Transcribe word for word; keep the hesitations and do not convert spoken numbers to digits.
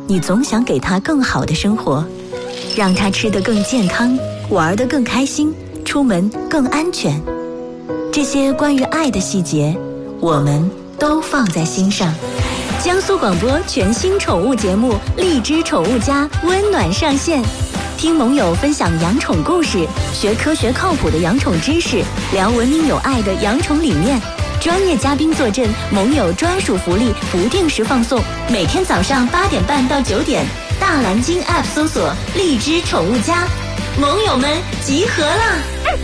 你总想给它更好的生活，让它吃得更健康，玩得更开心，出门更安全。这些关于爱的细节，我们都放在心上。江苏广播全新宠物节目《荔枝宠物家》温暖上线，听盟友分享养宠故事，学科学靠谱的养宠知识，聊文明有爱的养宠理念。专业嘉宾坐镇，盟友专属福利不定时放送。每天早上八点半到九点，大蓝鲸 App 搜索“荔枝宠物家”，盟友们集合啦！